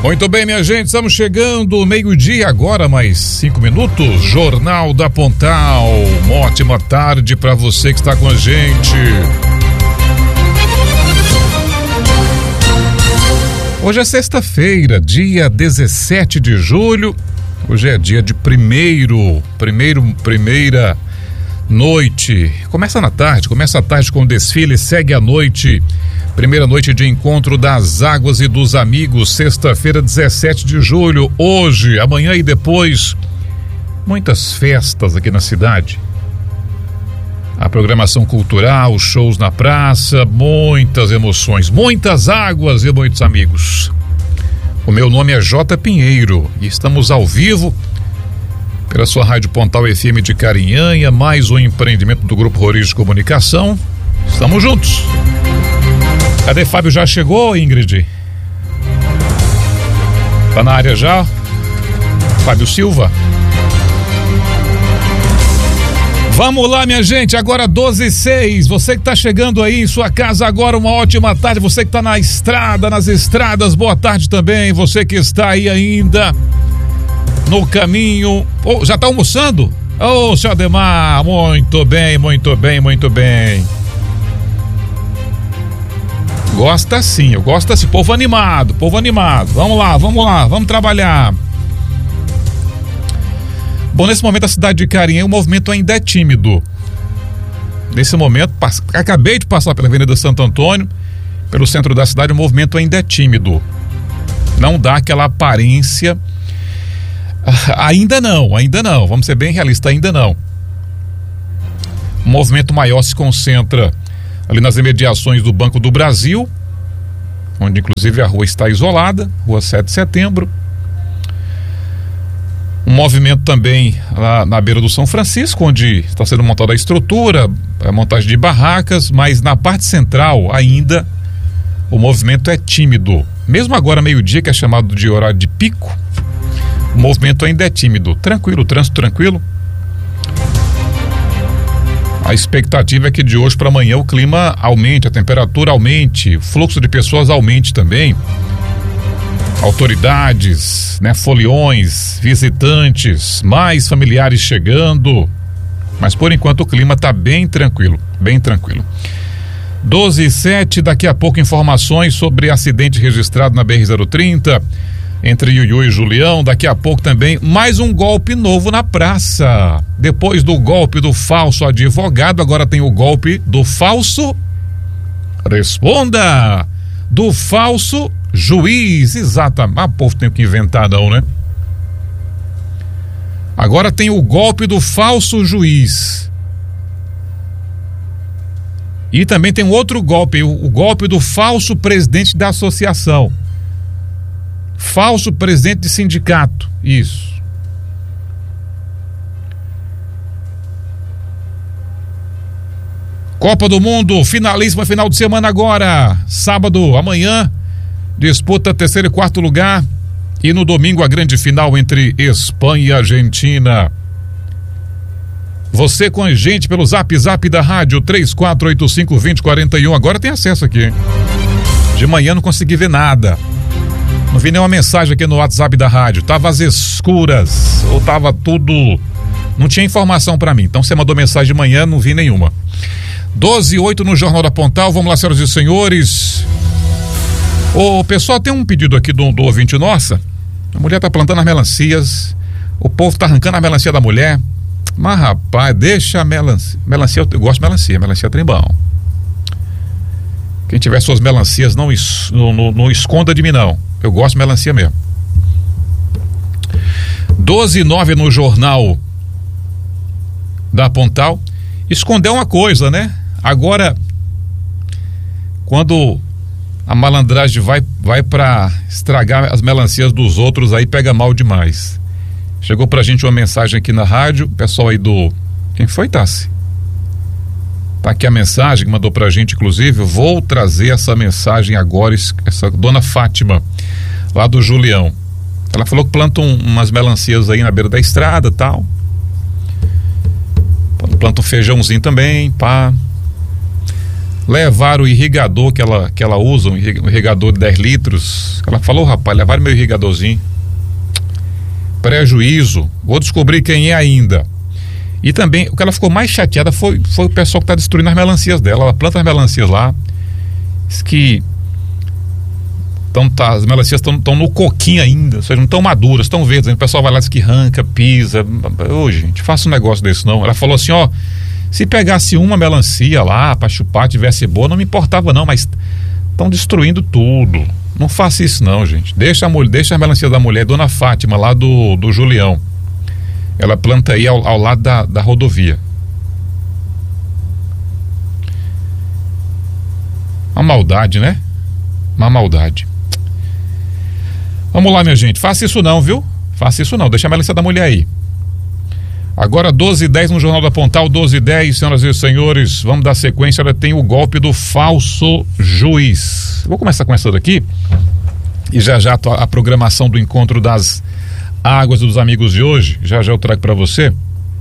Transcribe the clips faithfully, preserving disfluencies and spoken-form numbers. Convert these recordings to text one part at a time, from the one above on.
Muito bem, minha gente, estamos chegando meio-dia agora, mais cinco minutos. Jornal da Pontal. Uma ótima tarde para você que está com a gente. Hoje é sexta-feira, dia dezessete de julho. Hoje é dia de primeiro, primeiro, primeira noite. Começa na tarde, começa a tarde com o desfile, segue a noite. Primeira noite de encontro das Águas e dos Amigos, sexta-feira, dezessete de julho. Hoje, amanhã e depois, muitas festas aqui na cidade. A programação cultural, shows na praça, muitas emoções, muitas águas e muitos amigos. O meu nome é J. Pinheiro e estamos ao vivo pela sua Rádio Pontal F M de Carinhanha, mais um empreendimento do Grupo Roriz de Comunicação. Estamos juntos. Cadê Fábio? Já chegou, Ingrid? Tá na área já? Fábio Silva. Vamos lá, minha gente, agora doze e seis. Você que tá chegando aí em sua casa agora, uma ótima tarde. Você que tá na estrada, nas estradas, boa tarde também. Você que está aí ainda no caminho. Oh, já tá almoçando? Ô, oh, seu Ademar, muito bem, muito bem, muito bem. Gosta sim, eu gosto assim, povo animado, povo animado. Vamos lá, vamos lá, vamos trabalhar. Bom, nesse momento a cidade de Carinhanha, o movimento ainda é tímido. Nesse momento, pass... acabei de passar pela Avenida Santo Antônio, pelo centro da cidade, o movimento ainda é tímido. Não dá aquela aparência. Ainda não, ainda não, vamos ser bem realistas, ainda não. O movimento maior se concentra ali nas imediações do Banco do Brasil, onde inclusive a rua está isolada, rua sete de setembro. Um movimento também lá na beira do São Francisco, onde está sendo montada a estrutura, a montagem de barracas, mas na parte central ainda o movimento é tímido. Mesmo agora meio-dia, que é chamado de horário de pico, o movimento ainda é tímido. Tranquilo, trânsito tranquilo. A expectativa é que de hoje para amanhã o clima aumente, a temperatura aumente, o fluxo de pessoas aumente também. Autoridades, né, foliões, visitantes, mais familiares chegando. Mas por enquanto o clima está bem tranquilo, bem tranquilo. doze e sete, daqui a pouco informações sobre acidente registrado na B R zero trinta. Entre Yuyu e Julião, daqui a pouco também mais um golpe novo na praça. Depois do golpe do falso advogado, agora tem o golpe do falso, responda, do falso juiz, exatamente. Ah, o povo tem que inventar não, né? Agora tem o golpe do falso juiz. E também tem outro golpe, o, o golpe do falso presidente da associação. Falso presidente de sindicato, isso. Copa do Mundo, finalíssima final de semana agora. Sábado, amanhã, disputa terceiro e quarto lugar. E no domingo a grande final entre Espanha e Argentina. Você com a gente pelo zap zap da rádio três quatro oito cinco, dois zero quatro um. Agora tem acesso aqui. De manhã não consegui ver nada. Não vi nenhuma mensagem aqui no WhatsApp da rádio. Tava às escuras, ou tava tudo... Não tinha informação pra mim. Então você mandou mensagem de manhã, não vi nenhuma. doze e oito no Jornal da Pontal. Vamos lá, senhoras e senhores. O pessoal, tem um pedido aqui do, do ouvinte nossa. A mulher tá plantando as melancias. O povo tá arrancando a melancia da mulher. Mas rapaz, deixa a melancia. Melancia, eu gosto de melancia. Melancia é trem bom. Quem tiver suas melancias, não, não, não, não esconda de mim não. Eu gosto de melancia mesmo. doze e nove no Jornal da Pontal. Esconder uma coisa, né? Agora, quando a malandragem vai, vai pra estragar as melancias dos outros, aí pega mal demais. Chegou pra gente uma mensagem aqui na rádio, pessoal aí do... Quem foi, Tassi? Tá aqui a mensagem que mandou pra gente, inclusive. Eu vou trazer essa mensagem agora, essa dona Fátima, lá do Julião. Ela falou que planta um, umas melancias aí na beira da estrada e tal. Planta um feijãozinho também, pá. levaram o irrigador que ela, que ela usa, um irrigador de dez litros. Ela falou, rapaz, levaram meu irrigadorzinho. Prejuízo, vou descobrir quem é ainda. E também, o que ela ficou mais chateada foi, foi o pessoal que está destruindo as melancias dela. Ela planta as melancias lá, diz que tão, tá, as melancias estão no coquinho ainda, ou seja, não estão maduras, estão verdes. O pessoal vai lá, diz que arranca, pisa. Ô, gente, faça um negócio desse não. Ela falou assim, ó, se pegasse uma melancia lá para chupar, tivesse boa, não me importava não, mas estão destruindo tudo. Não faça isso não, gente. Deixa a, deixa a melancia da mulher, Dona Fátima, lá do, do Julião. Ela planta aí ao, ao lado da, da rodovia. Uma maldade, né? Uma maldade. Vamos lá, minha gente. Faça isso não, viu? Faça isso não. Deixa a melancia da mulher aí. Agora doze e dez no Jornal da Pontal, doze e dez, senhoras e senhores, vamos dar sequência. Ela tem o golpe do falso juiz. Vou começar com essa daqui e já já a programação do encontro das águas dos amigos de hoje, já já eu trago para você.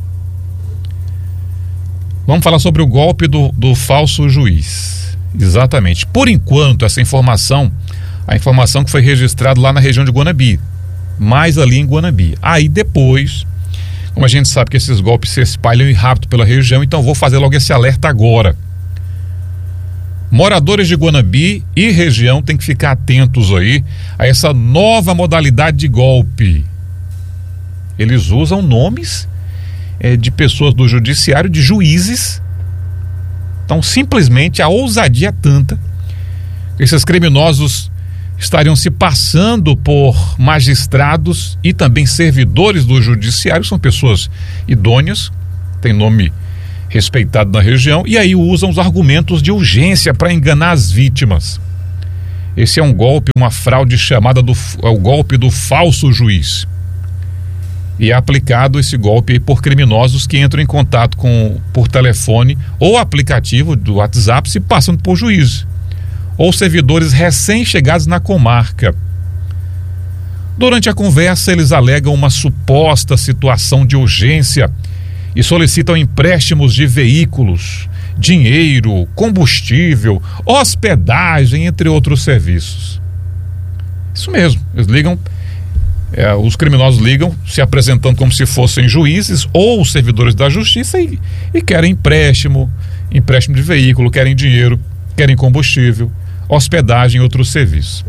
Vamos falar sobre o golpe do, do falso juiz. Exatamente. Por enquanto, essa informação, a informação que foi registrada lá na região de Guanabi, mais ali em Guanabi. Aí depois, como a gente sabe que esses golpes se espalham rápido pela região, então vou fazer logo esse alerta agora. Moradores de Guanabi e região têm que ficar atentos aí a essa nova modalidade de golpe. Eles usam nomes é, de pessoas do judiciário, de juízes. Então, simplesmente, a ousadia é tanta que esses criminosos estariam se passando por magistrados e também servidores do judiciário. São pessoas idôneas, têm nome respeitado na região, e aí usam os argumentos de urgência para enganar as vítimas. Esse é um golpe, uma fraude chamada do, é o golpe do falso juiz. E é aplicado esse golpe por criminosos que entram em contato com, por telefone ou aplicativo do WhatsApp, se passando por juízes ou servidores recém-chegados na comarca. Durante a conversa, eles alegam uma suposta situação de urgência e solicitam empréstimos de veículos, dinheiro, combustível, hospedagem, entre outros serviços. Isso mesmo, eles ligam... É, os criminosos ligam se apresentando como se fossem juízes ou servidores da justiça e, e querem empréstimo, empréstimo de veículo, querem dinheiro, querem combustível, hospedagem e outros serviços.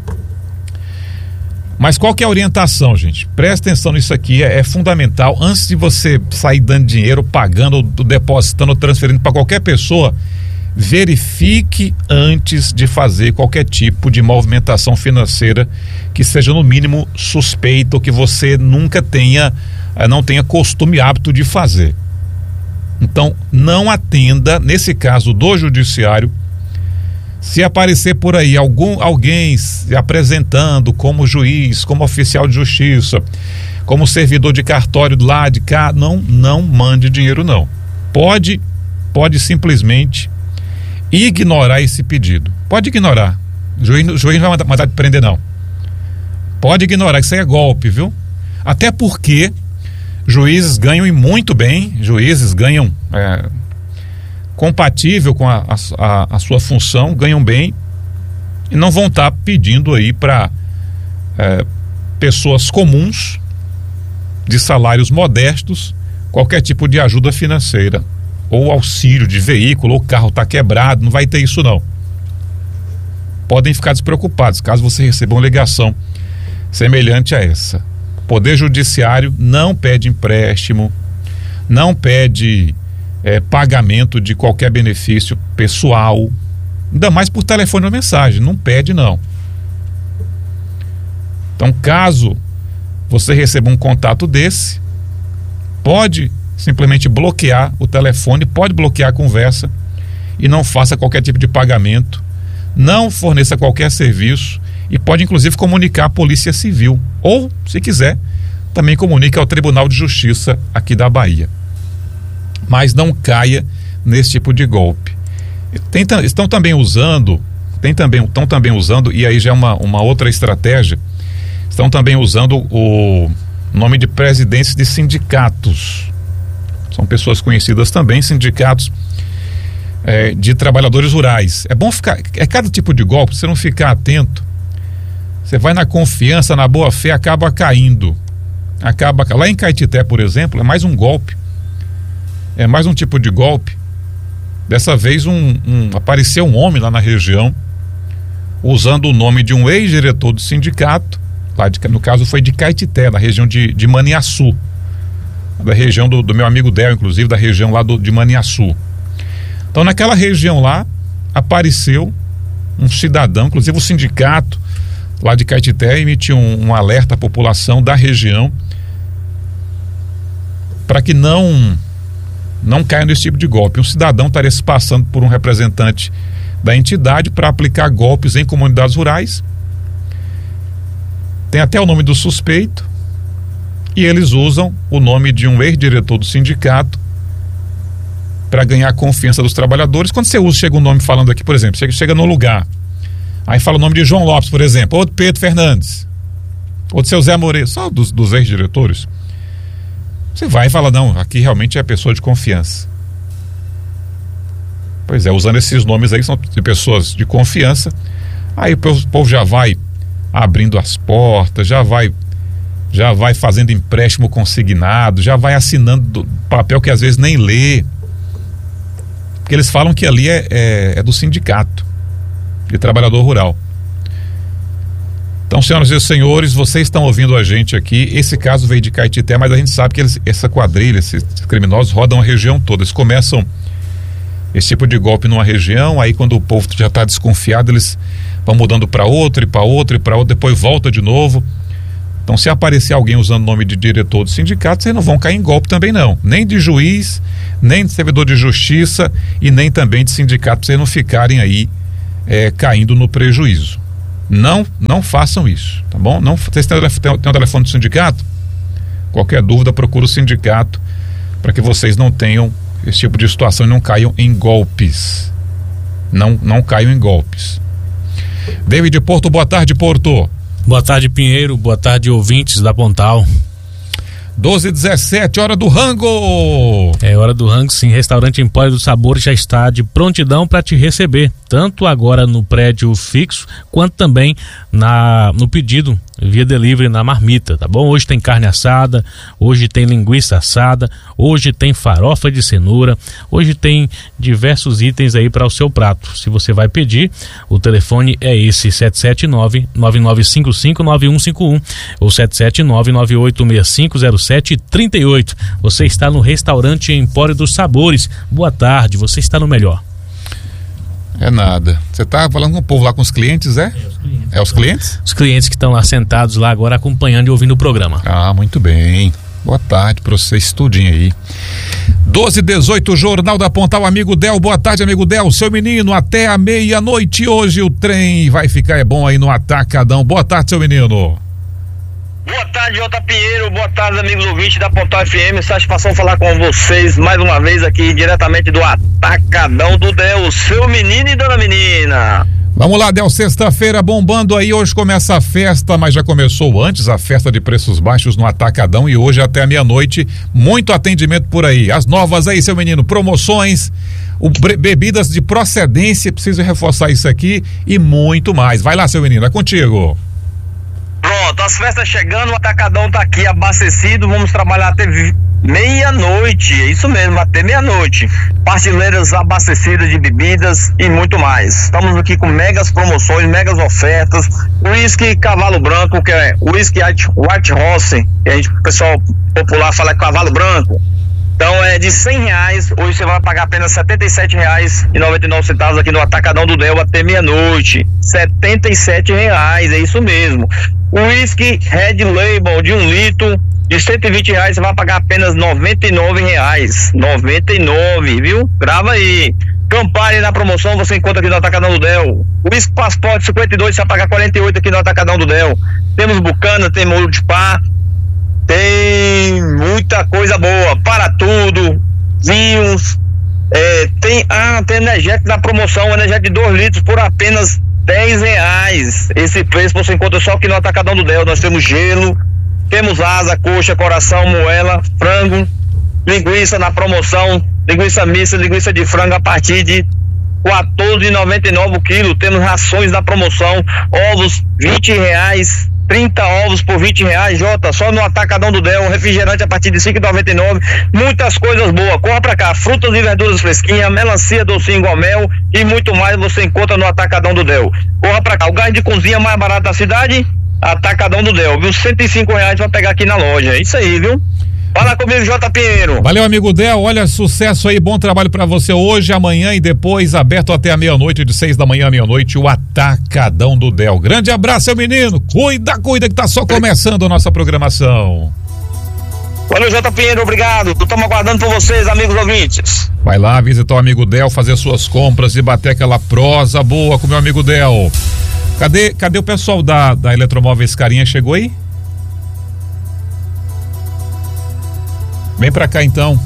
Mas qual que é a orientação, gente? Presta atenção nisso aqui, é, é fundamental. Antes de você sair dando dinheiro, pagando, depositando ou transferindo para qualquer pessoa, verifique antes de fazer qualquer tipo de movimentação financeira que seja no mínimo suspeita ou que você nunca tenha, não tenha costume e hábito de fazer. Então, não atenda, nesse caso do judiciário, se aparecer por aí algum, alguém se apresentando como juiz, como oficial de justiça, como servidor de cartório do lado de cá, não, não mande dinheiro não. Pode, pode simplesmente ignorar esse pedido. Pode ignorar. O juiz, o juiz não vai mandar de prender, não. Pode ignorar, isso aí é golpe, viu? Até porque juízes ganham e muito bem, juízes ganham é, compatível com a, a, a sua função, ganham bem e não vão estar pedindo aí para é, pessoas comuns, de salários modestos, qualquer tipo de ajuda financeira. Ou auxílio de veículo, ou o carro está quebrado, não vai ter isso não. Podem ficar despreocupados caso você receba uma ligação semelhante a essa. O Poder Judiciário não pede empréstimo, não pede é, pagamento de qualquer benefício pessoal, ainda mais por telefone ou mensagem, não pede não. Então, caso você receba um contato desse, pode simplesmente bloquear o telefone, pode bloquear a conversa e não faça qualquer tipo de pagamento, não forneça qualquer serviço e pode inclusive comunicar à Polícia Civil ou, se quiser, também comunique ao Tribunal de Justiça aqui da Bahia. Mas não caia nesse tipo de golpe. Tem, estão também usando, tem também, estão também usando, e aí já é uma, uma outra estratégia, estão também usando o nome de presidentes de sindicatos. São pessoas conhecidas também, sindicatos é, de trabalhadores rurais. É bom ficar, é cada tipo de golpe, você não ficar atento, você vai na confiança, na boa fé, acaba caindo. Acaba, lá em Caetité, por exemplo, é mais um golpe. É mais um tipo de golpe. Dessa vez um, um, apareceu um homem lá na região, usando o nome de um ex-diretor do sindicato, lá de, no caso foi de Caetité, na região de, de Maniaçu, da região do, do meu amigo Del, inclusive, da região lá do, de Maniaçu. Então naquela região lá, apareceu um cidadão, inclusive o sindicato lá de Caetité emitiu um, um alerta à população da região para que não não caia nesse tipo de golpe. Um cidadão estaria se passando por um representante da entidade para aplicar golpes em comunidades rurais. Tem até o nome do suspeito e eles usam o nome de um ex-diretor do sindicato para ganhar a confiança dos trabalhadores. Quando você usa, chega um nome falando aqui, por exemplo, chega, chega num lugar, aí fala o nome de João Lopes, por exemplo, ou de Pedro Fernandes, ou de seu Zé Moreira, só dos, dos ex-diretores. Você vai e fala, não, aqui realmente é pessoa de confiança. Pois é, usando esses nomes aí, são de pessoas de confiança, aí o povo já vai abrindo as portas, já vai já vai fazendo empréstimo consignado, já vai assinando papel que às vezes nem lê, porque eles falam que ali é, é, é do sindicato de trabalhador rural. Então, senhoras e senhores, vocês estão ouvindo a gente aqui. Esse caso veio de Caetité, mas a gente sabe que eles, essa quadrilha, esses criminosos rodam a região toda. Eles começam esse tipo de golpe numa região, aí quando o povo já está desconfiado, eles vão mudando para outra e para outra e para outra, depois volta de novo. Então, se aparecer alguém usando o nome de diretor do sindicato, vocês não vão cair em golpe também não, nem de juiz, nem de servidor de justiça e nem também de sindicato, para vocês não ficarem aí é, caindo no prejuízo. Não, não façam isso, tá bom? Não, vocês têm, têm, têm o telefone do sindicato? Qualquer dúvida, procura o sindicato para que vocês não tenham esse tipo de situação e não caiam em golpes. Não, não caiam em golpes. David Porto, boa tarde, Porto. Boa tarde, Pinheiro, boa tarde, ouvintes da Pontal. doze e dezessete, hora do rango. É hora do rango, sim. Restaurante Empório do Sabor já está de prontidão para te receber, tanto agora no prédio fixo, quanto também na, no pedido via delivery na marmita, tá bom? Hoje tem carne assada, hoje tem linguiça assada, hoje tem farofa de cenoura, hoje tem diversos itens aí para o seu prato. Se você vai pedir, o telefone é esse, sete sete nove, nove nove cinco cinco, nove um cinco um ou sete sete nove, nove oito seis cinco zero sete três oito. Você está no Restaurante Empório dos Sabores. Boa tarde, você está no melhor. É nada. Você tá falando com o povo lá, com os clientes, é? É os clientes. É os clientes? Os clientes que estão lá sentados lá agora acompanhando e ouvindo o programa. Ah, muito bem. Boa tarde para vocês, tudinho aí. doze e dezoito, Jornal da Pontal, amigo Del. Boa tarde, amigo Del. Seu menino, até a meia-noite hoje o trem vai ficar é bom aí no Atacadão. Boa tarde, seu menino. Boa tarde, Jota Pinheiro, boa tarde, amigos ouvintes da Pontal F M, satisfação falar com vocês mais uma vez aqui diretamente do Atacadão do Del, seu menino e dona menina. Vamos lá, Del, sexta-feira bombando aí, hoje começa a festa, mas já começou antes a festa de preços baixos no Atacadão e hoje até a meia-noite, muito atendimento por aí. As novas aí, seu menino, promoções, o, bebidas de procedência, preciso reforçar isso aqui e muito mais. Vai lá, seu menino, é contigo. Pronto, as festas chegando, o Atacadão tá aqui abastecido, vamos trabalhar até meia-noite, é isso mesmo, até meia-noite. Partilheiras abastecidas de bebidas e muito mais. Estamos aqui com megas promoções, megas ofertas. Whisky Cavalo Branco, que é Whisky White Horse, que a gente, o pessoal popular fala Cavalo Branco. Então é de cem reais, hoje você vai pagar apenas setenta e sete reais e noventa e nove centavos aqui no Atacadão do Del até meia-noite. setenta e sete reais, é isso mesmo. O Whisky Red Label de um litro de cento e vinte reais, você vai pagar apenas noventa e nove reais. noventa e nove, viu? Grava aí. Campari na promoção você encontra aqui no Atacadão do Del. O Whisky Passport cinquenta e dois, você vai pagar quarenta e oito aqui no Atacadão do Del. Temos Bucana, tem molho de pá. Tem muita coisa boa, para tudo, vinhos, é, tem, ah, tem energético na promoção, energético de dois litros por apenas dez reais. Esse preço você encontra só aqui no Atacadão do Del. Nós temos gelo, temos asa, coxa, coração, moela, frango, linguiça na promoção, linguiça mista, linguiça de frango a partir de quatorze reais e noventa e nove centavos o quilo. Temos rações da promoção, ovos vinte reais, trinta ovos por vinte reais, Jota, só no Atacadão do Del, refrigerante a partir de cinco reais e noventa e nove centavos, muitas coisas boas. Corra pra cá, frutas e verduras fresquinhas, melancia docinho igual mel e muito mais você encontra no Atacadão do Del. Corra pra cá, o gás de cozinha mais barato da cidade, Atacadão do Del, viu? cento e cinco reais pra pegar aqui na loja, é isso aí, viu? Fala comigo, J. Pinheiro. Valeu, amigo Del, olha, sucesso aí, bom trabalho pra você hoje, amanhã e depois, aberto até a meia-noite, de seis da manhã à meia-noite, o Atacadão do Del. Grande abraço, seu menino, cuida, cuida que tá só começando a nossa programação. Valeu, J. Pinheiro, obrigado, estamos aguardando por vocês, amigos ouvintes. Vai lá visitar o amigo Del, fazer suas compras e bater aquela prosa boa com o meu amigo Del. Cadê, cadê o pessoal da, da Eletromóveis Carinha, chegou aí? Vem pra cá então.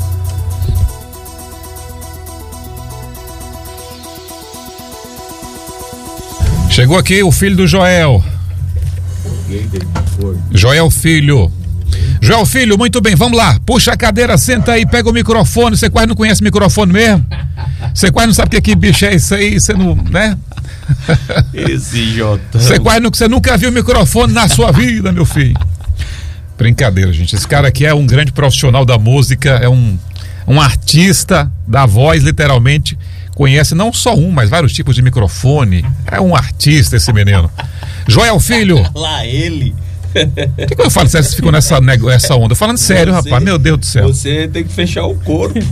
Chegou aqui o filho do Joel. Joel Filho. Joel Filho, muito bem, vamos lá. Puxa a cadeira, senta aí, pega o microfone. Você quase não conhece microfone mesmo? Você quase não sabe o que, que bicho é isso aí, você não, né? Esse Jota. Você quase não, você nunca viu microfone na sua vida, meu filho. Brincadeira, gente. Esse cara aqui é um grande profissional da música, é um, um artista da voz, literalmente. Conhece não só um, mas vários tipos de microfone. É um artista esse menino. Joel Filho. Lá ele. O que, que eu falo se vocês ficam nessa, nessa onda? Falando sério, você, rapaz, meu Deus do céu. Você tem que fechar o corpo.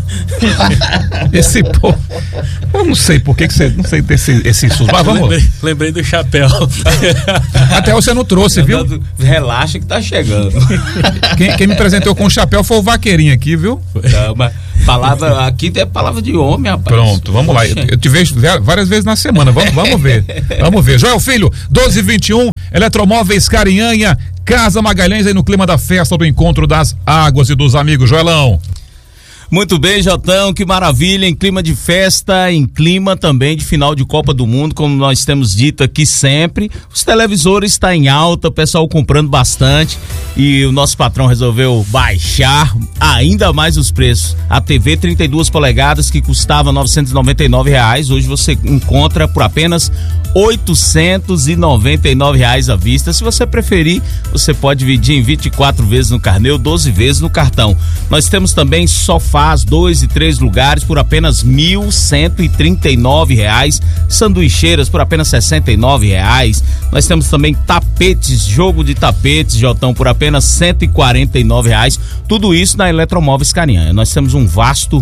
Esse povo. Eu não sei por que, que você não sei desse esse susto. Mas vamos. Lembrei, lembrei do chapéu. Até você não trouxe, viu? Relaxa que tá chegando. Quem, quem me apresentou com o chapéu foi o Vaqueirinho aqui, viu? Não, mas palavra, aqui é palavra de homem, rapaz. Pronto, vamos lá. Eu, eu te vejo várias vezes na semana. Vamos, vamos ver. Vamos ver. Joel Filho, doze e vinte e um, Eletromóveis Carinhanha, Casa Magalhães, aí no clima da festa do Encontro das Águas e dos Amigos. Joelão. Muito bem, Jotão, que maravilha, em clima de festa, em clima também de final de Copa do Mundo, como nós temos dito aqui sempre. Os televisores estão em alta, o pessoal comprando bastante e o nosso patrão resolveu baixar ainda mais os preços. A T V trinta e duas polegadas, que custava novecentos e noventa e nove reais, hoje você encontra por apenas oitocentos e noventa e nove reais à vista. Se você preferir, você pode dividir em vinte e quatro vezes no carnê ou doze vezes no cartão. Nós temos também sofá dois e três lugares por apenas mil cento e trinta e nove reais, sanduicheiras por apenas sessenta e nove reais. Nós temos também tapetes, jogo de tapetes, Jotão, por apenas cento e quarenta e nove reais. Tudo isso na Eletromóveis Carinhanha. Nós temos um vasto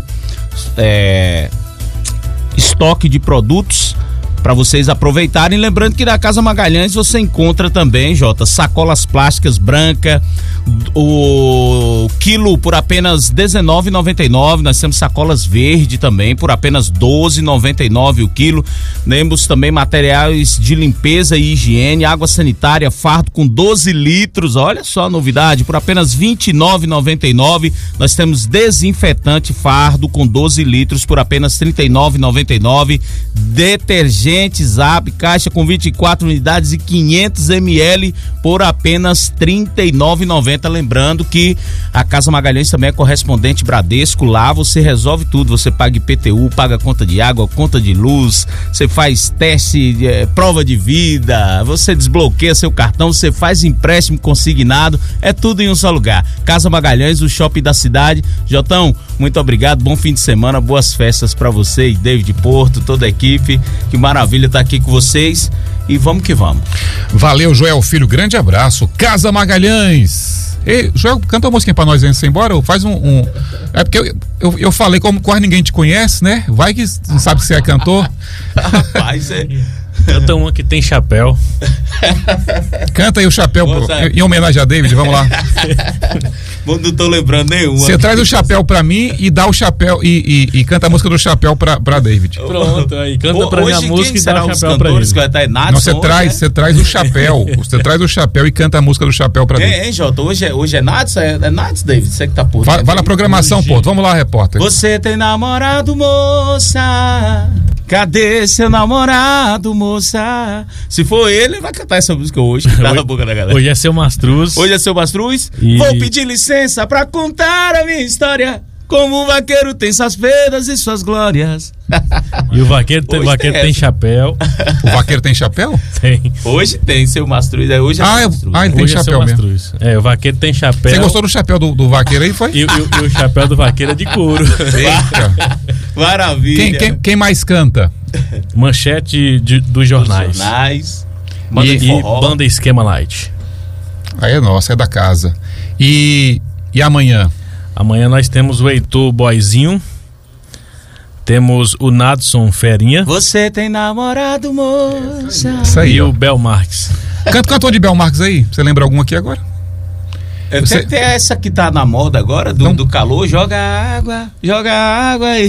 é, estoque de produtos para vocês aproveitarem. Lembrando que na Casa Magalhães você encontra também, Jota, sacolas plásticas branca, o quilo por apenas dezenove reais e noventa e nove centavos. Nós temos sacolas verde também por apenas doze reais e noventa e nove centavos o quilo. Temos também materiais de limpeza e higiene, água sanitária, fardo com doze litros, olha só a novidade, por apenas vinte e nove reais e noventa e nove centavos. Nós temos desinfetante fardo com doze litros por apenas trinta e nove reais e noventa e nove centavos. Detergente Zap, caixa com vinte e quatro unidades e quinhentos mililitros por apenas trinta e nove reais e noventa centavos. Lembrando que a Casa Magalhães também é correspondente Bradesco. Lá você resolve tudo, você paga I P T U, paga conta de água, conta de luz, você faz teste, é, prova de vida, você desbloqueia seu cartão, você faz empréstimo consignado, é tudo em um só lugar. Casa Magalhães, o shopping da cidade. Jotão, muito obrigado, bom fim de semana, boas festas pra você e David Porto, toda a equipe, que maravilha estar aqui com vocês e vamos que vamos. Valeu, Joel Filho, grande abraço. Casa Magalhães. Ei, Joel, canta uma música pra nós antes de ir embora, faz um, um... É porque eu, eu, eu falei como quase ninguém te conhece, né? Vai que não sabe que você é cantor. Rapaz, é... Canta uma que tem chapéu. Canta aí o chapéu pro, em homenagem a David, vamos lá. Não tô lembrando nenhuma. Você traz o chapéu pra mim e dá o chapéu e, e, e canta a música do chapéu pra, pra David. Pronto, aí canta pra mim a música e dá o os chapéu pra ele. Que vai estar é Nadson, não, você traz, é? você traz o chapéu. Você traz o chapéu e canta a música do chapéu pra David. É, hein, Jota? Hoje é, hoje é Nadson? É, é Nadson, David? Você que tá por Vai, vai na programação, pô. Vamos lá, repórter. Você tem namorado, moça? Cadê seu namorado, moça? Se for ele, vai cantar essa música hoje. Tá na boca da galera. Hoje é seu Mastruz. Hoje é seu Mastruz. E... Vou pedir licença pra contar a minha história. como o vaqueiro tem suas perdas e suas glórias. E o vaqueiro, tem, o vaqueiro tem, tem chapéu. O vaqueiro tem chapéu? Tem. Hoje tem, seu Mastruz. Hoje é ah, é, ah, ele tem hoje chapéu é mesmo. É, o vaqueiro tem chapéu. Você gostou do chapéu do, do vaqueiro aí, foi? E, e, e o chapéu do vaqueiro é de couro. Eita. Maravilha. Quem, quem, quem mais canta? Manchete de, dos jornais. Dos jornais. Banda e, e banda Esquema Light. Aí é nossa, é da casa. E, e amanhã? Amanhã nós temos o Heitor Boizinho. Temos o Nadson Ferinha. Você tem namorado, moça. Isso aí, e ó. o Bel Marques. Canta cantor de Bel Marques aí. Você lembra algum aqui agora? Você... Tem, tem essa que tá na moda agora, do, do calor. Joga água, joga água aí.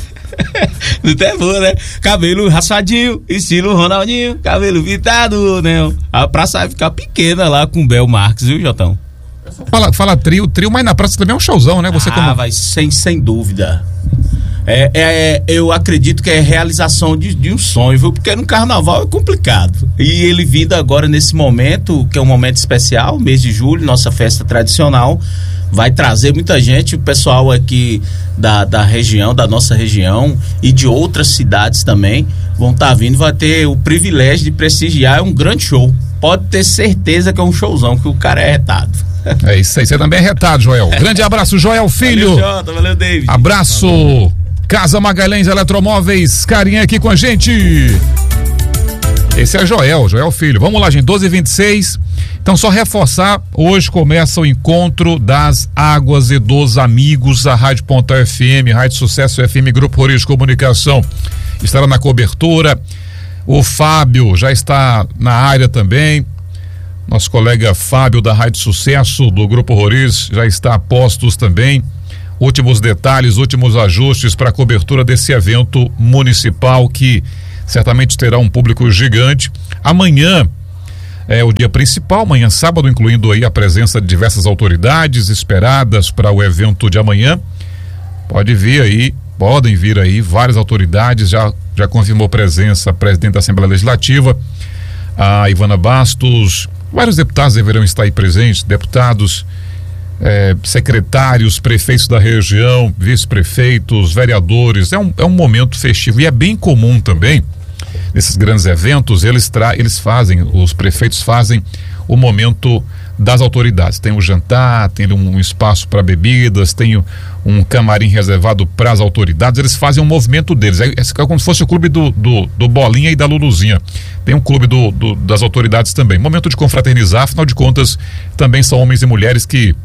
Não tem boa, né? Cabelo raspadinho, estilo Ronaldinho, cabelo pintado, né? A praça vai ficar pequena lá com o Bel Marques, viu, Jotão? Fala, fala trio, trio, mas na praça também é um showzão, né? Você ah, como... vai sem, sem dúvida. É, é, eu acredito que é realização de, de um sonho, viu? Porque no carnaval é complicado. E ele vindo agora nesse momento, que é um momento especial, mês de julho, nossa festa tradicional, vai trazer muita gente, o pessoal aqui da, da região, da nossa região e de outras cidades também vão estar tá vindo, vai ter o privilégio de prestigiar um grande show. Pode ter certeza que é um showzão, que o cara é retado. É isso aí, você também é retado, Joel. Grande abraço, Joel Filho. Valeu, Jota, valeu, David. Abraço. Valeu. Casa Magalhães Eletromóveis, carinha aqui com a gente. Esse é Joel, Joel Filho. Vamos lá, gente, doze e vinte e seis. Então, só reforçar, hoje começa o encontro das águas e dos amigos da Rádio Pontal F M, Rádio Sucesso F M, Grupo Roriz de Comunicação. Estará na cobertura. O Fábio já está na área também. Nosso colega Fábio da Rádio Sucesso, do Grupo Roriz, já está a postos também. Últimos detalhes, últimos ajustes para a cobertura desse evento municipal que certamente terá um público gigante. Amanhã é o dia principal, amanhã sábado, incluindo aí a presença de diversas autoridades esperadas para o evento de amanhã. Pode vir aí, podem vir aí várias autoridades, já, já confirmou presença a presidente da Assembleia Legislativa, a Ivana Bastos, vários deputados deverão estar aí presentes, deputados, É, secretários, prefeitos da região, vice-prefeitos, vereadores. É um, é um momento festivo e é bem comum também nesses grandes eventos, eles, tra eles fazem, os prefeitos fazem o momento das autoridades. Tem o jantar, tem um, um espaço para bebidas, tem um, um camarim reservado para as autoridades. Eles fazem um movimento deles. É, é como se fosse o clube do, do, do Bolinha e da Luluzinha. Tem um clube do, do, das autoridades também. Momento de confraternizar, afinal de contas, também são homens e mulheres que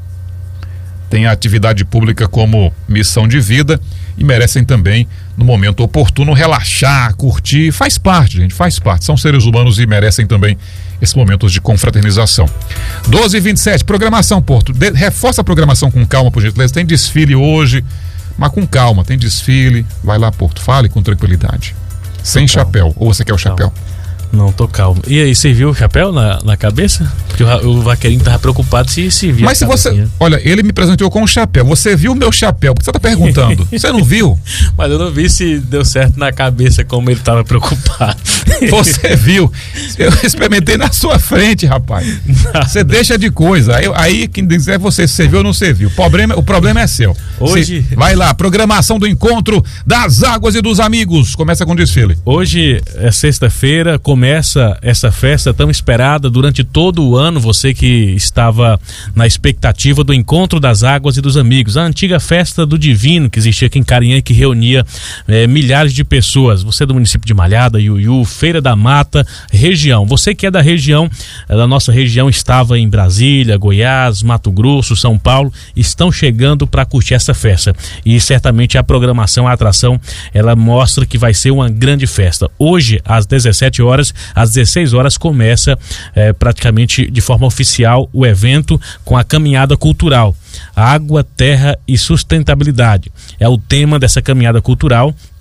têm a atividade pública como missão de vida e merecem também, no momento oportuno, relaxar, curtir. Faz parte, gente, faz parte. São seres humanos e merecem também esses momentos de confraternização. doze e vinte e sete, programação, Porto. De, reforça a programação com calma, por gentileza. Tem desfile hoje, mas com calma, tem desfile. Vai lá, Porto, fale com tranquilidade. Sem tô chapéu. Calma. Ou você quer o chapéu? Calma. Não, tô calmo. E aí, você viu o chapéu na, na cabeça? Porque o, o vaqueirinho tava preocupado se se via. Mas se você... Olha, ele me presenteou com um chapéu. Você viu o meu chapéu? Por que você tá perguntando? Você não viu? Mas eu não vi se deu certo na cabeça como ele tava preocupado. Você viu? Eu experimentei na sua frente, rapaz. Você deixa de coisa. Aí, aí quem diz é você, se você viu ou não você viu. O problema, o problema é seu. Hoje... Se, vai lá, programação do encontro das águas e dos amigos. Começa com desfile. Hoje é sexta-feira, começa essa festa tão esperada durante todo o ano. Você que estava na expectativa do encontro das águas e dos amigos, a antiga festa do Divino que existia aqui em Carinhã e que reunia eh, milhares de pessoas. Você do município de Malhada, Iuiú, Feira da Mata, região. Você que é da região, da nossa região, estava em Brasília, Goiás, Mato Grosso, São Paulo, estão chegando para curtir essa festa. E certamente a programação, a atração, ela mostra que vai ser uma grande festa. Hoje, às dezessete horas, às dezesseis horas, começa eh, praticamente de forma oficial o evento com a caminhada cultural. Água, terra e sustentabilidade. É o tema dessa caminhada cultural.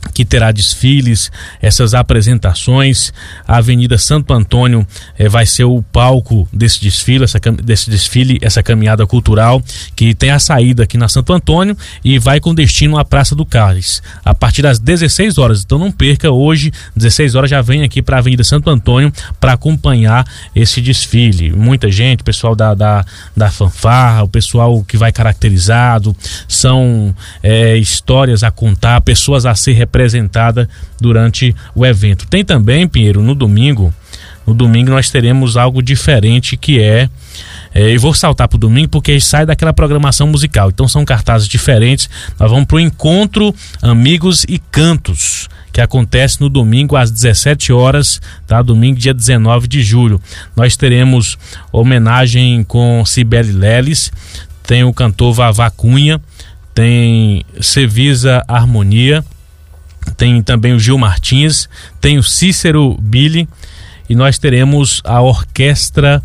que terá desfiles, essas apresentações. A Avenida Santo Antônio eh, vai ser o palco desse desfile, essa, desse desfile, essa caminhada cultural, que tem a saída aqui na Santo Antônio e vai com destino à Praça do Cálice, a partir das dezesseis horas. Então não perca, hoje, dezesseis horas, já vem aqui para a Avenida Santo Antônio para acompanhar esse desfile. Muita gente, pessoal da, da, da fanfarra, o pessoal que vai caracterizado, são eh, histórias a contar, pessoas a ser representadas apresentada durante o evento. Tem também, Pinheiro, no domingo, no domingo nós teremos algo diferente, que é, é eu vou saltar para o domingo porque sai daquela programação musical, então são cartazes diferentes. Nós vamos para o Encontro Amigos e Cantos, que acontece no domingo às dezessete horas, tá? Domingo, dia dezenove de julho. Nós teremos homenagem com Cibele Leles, tem o cantor Vavá Cunha, tem Cevisa Harmonia, tem também o Gil Martins, tem o Cícero Billy, e nós teremos a orquestra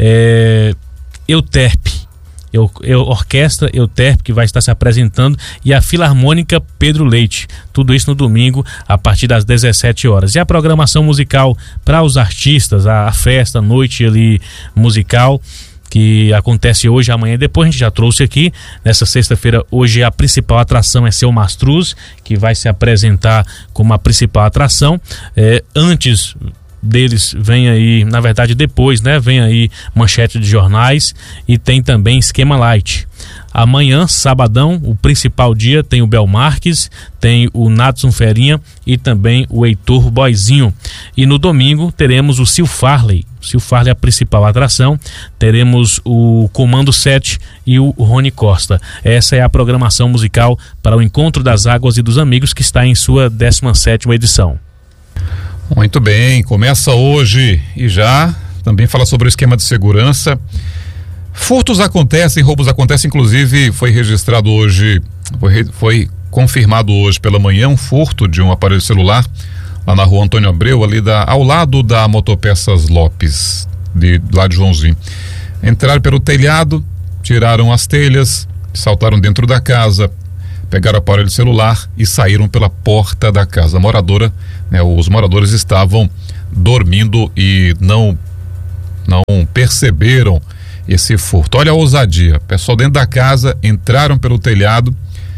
é, Euterp, Eu, eu, Orquestra Euterp, que vai estar se apresentando, e a Filarmônica Pedro Leite. Tudo isso no domingo, a partir das dezessete horas. E a programação musical para os artistas, a, a festa, a noite ali musical, que acontece hoje, amanhã e depois. A gente já trouxe aqui nessa sexta-feira. Hoje a principal atração é Seu Mastruz, que vai se apresentar como a principal atração. É, antes deles vem aí, na verdade depois, né, vem aí manchete de jornais, e tem também Esquema Light. Amanhã, sabadão, o principal dia, tem o Bel Marques, tem o Nadson Ferinha e também o Heitor Boizinho. E no domingo teremos o Sil Farley. O Sil Farley é a principal atração. Teremos o Comando sete e o Rony Costa. Essa é a programação musical para o Encontro das Águas e dos Amigos, que está em sua décima sétima edição. Muito bem, começa hoje e já também fala sobre o esquema de segurança. Furtos acontecem, roubos acontecem, inclusive foi registrado hoje, foi, foi confirmado hoje pela manhã um furto de um aparelho celular lá na rua Antônio Abreu, ali da, ao lado da Motopeças Lopes, de, lá de Joãozinho. Entraram pelo telhado, tiraram as telhas, saltaram dentro da casa, pegaram o aparelho celular e saíram pela porta da casa. A moradora, né, os moradores estavam dormindo e não, não perceberam esse furto. Olha a ousadia. Pessoal dentro da casa, entraram pelo telhado,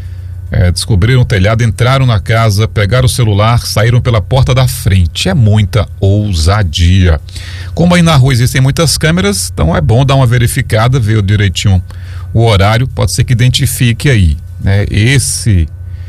é, descobriram o telhado, entraram na casa, pegaram o celular, saíram pela porta da frente. É muita ousadia. Como aí na rua existem muitas câmeras, então é bom dar uma verificada, ver direitinho o horário, pode ser que identifique aí, né? Esse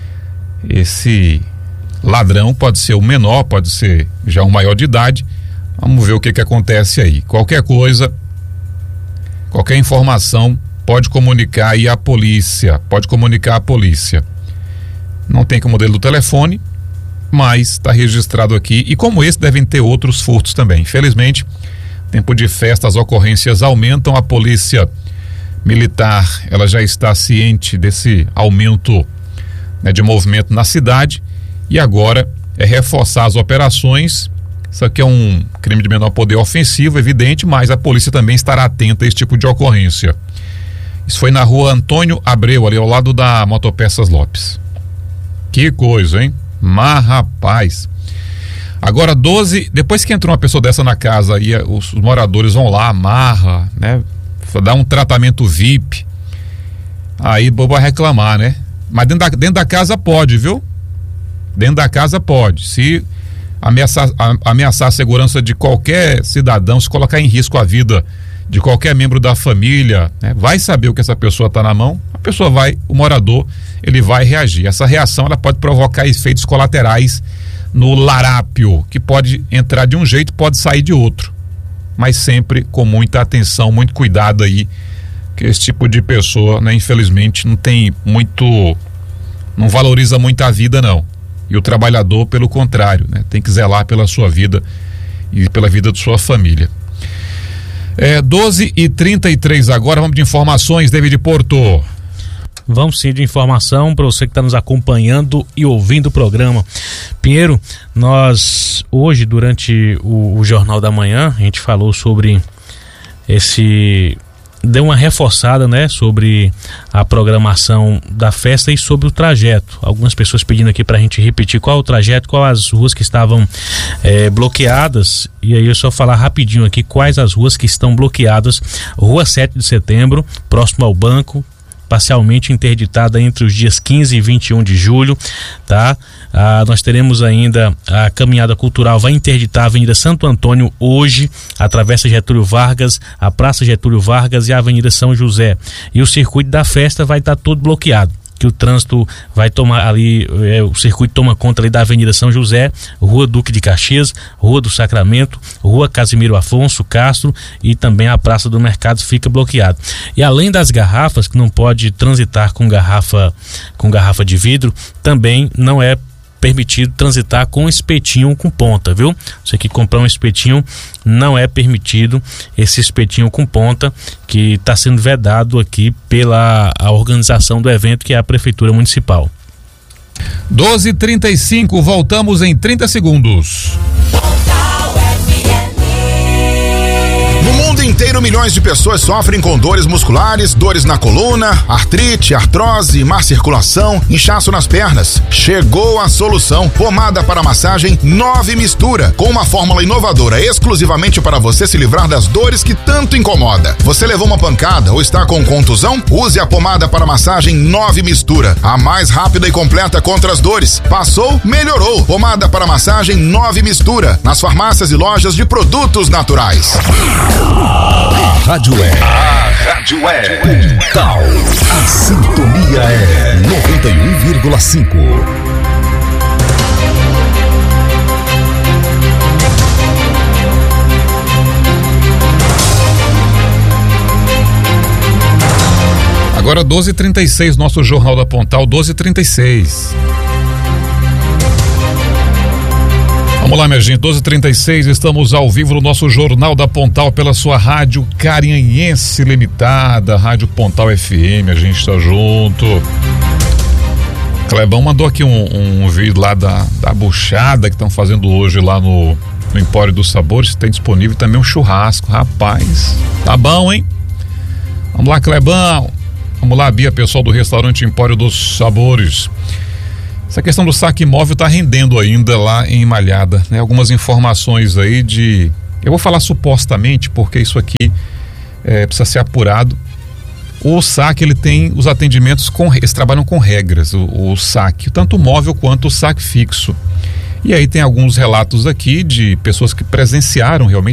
esse ladrão pode ser o menor, pode ser já um maior de idade. Vamos ver o que que acontece aí. Qualquer coisa, qualquer informação, pode comunicar aí à polícia, pode comunicar à polícia. Não tem que o modelo do telefone, mas está registrado aqui, e como esse devem ter outros furtos também. Infelizmente, tempo de festa, as ocorrências aumentam. A polícia militar, ela já está ciente desse aumento, né, de movimento na cidade, e agora é reforçar as operações. Isso aqui é um crime de menor poder ofensivo, evidente, mas a polícia também estará atenta a esse tipo de ocorrência. Isso foi na rua Antônio Abreu, ali ao lado da Motopeças Lopes. Que coisa, hein? Mas, rapaz. Agora, doze, depois que entrou uma pessoa dessa na casa, e os, os moradores vão lá, amarra, né? Dá um tratamento V I P. Aí, bobo, vai reclamar, né? Mas dentro da, dentro da casa pode, viu? Dentro da casa pode. Se ameaçar, a, ameaçar a segurança de qualquer cidadão, se colocar em risco a vida de qualquer membro da família, né? Vai saber o que essa pessoa está na mão, a pessoa vai, o morador, ele vai reagir. Essa reação, ela pode provocar efeitos colaterais no larápio, que pode entrar de um jeito, pode sair de outro, mas sempre com muita atenção, muito cuidado aí, que esse tipo de pessoa, né, infelizmente, não tem muito, não valoriza muito a vida, não. E o trabalhador, pelo contrário, né, tem que zelar pela sua vida e pela vida de sua família. É, doze e trinta e três agora, vamos de informações, David Porto. Vamos sim de informação para você que está nos acompanhando e ouvindo o programa. Pinheiro, nós hoje, durante o, o Jornal da Manhã, a gente falou sobre esse deu uma reforçada, né, sobre a programação da festa e sobre o trajeto. Algumas pessoas pedindo aqui pra gente repetir qual o trajeto, qual as ruas que estavam é, bloqueadas, e aí eu só falar rapidinho aqui quais as ruas que estão bloqueadas. Rua sete de setembro, próximo ao banco, parcialmente interditada entre os dias quinze e vinte e um de julho, tá? Ah, nós teremos ainda a caminhada cultural, vai interditar a Avenida Santo Antônio hoje, a Travessa Getúlio Vargas, a Praça Getúlio Vargas e a Avenida São José. E o circuito da festa vai estar todo bloqueado, que o trânsito vai tomar ali, é, o circuito toma conta ali da Avenida São José, Rua Duque de Caxias, Rua do Sacramento, Rua Casimiro Afonso Castro e também a Praça do Mercado fica bloqueado. E além das garrafas, que não pode transitar com garrafa, com garrafa de vidro, também não é permitido transitar com espetinho com ponta, viu? Você que comprar um espetinho, não é permitido esse espetinho com ponta, que está sendo vedado aqui pela a organização do evento, que é a Prefeitura Municipal. doze e trinta e cinco, voltamos em trinta segundos. No mundo inteiro, milhões de pessoas sofrem com dores musculares, dores na coluna, artrite, artrose, má circulação, inchaço nas pernas. Chegou a solução. Pomada para massagem Nove Mistura, com uma fórmula inovadora exclusivamente para você se livrar das dores que tanto incomoda. Você levou uma pancada ou está com contusão? Use a pomada para massagem Nove Mistura, a mais rápida e completa contra as dores. Passou? Melhorou. Pomada para massagem Nove Mistura, nas farmácias e lojas de produtos naturais. A Rádio é. A Rádio é. Tal. A sintonia é noventa e um vírgula cinco. Agora doze e trinta e seis, nosso Jornal da Pontal, doze e trinta e seis. Vamos lá, minha gente, doze e trinta e seis, estamos ao vivo no nosso Jornal da Pontal pela sua Rádio Carianhense Limitada, Rádio Pontal F M, a gente está junto. Clebão mandou aqui um, um vídeo lá da, da buchada que estão fazendo hoje lá no, no Empório dos Sabores, tem disponível também um churrasco, rapaz, tá bom, hein? Vamos lá, Clebão, vamos lá, Bia, pessoal do restaurante Empório dos Sabores. Essa questão do saque imóvel está rendendo ainda lá em Malhada, né? Algumas informações aí de... Eu vou falar supostamente, porque isso aqui é, precisa ser apurado. O saque, ele tem os atendimentos, com, eles trabalham com regras, o, o saque, tanto o móvel quanto o saque fixo. E aí tem alguns relatos aqui de pessoas que presenciaram realmente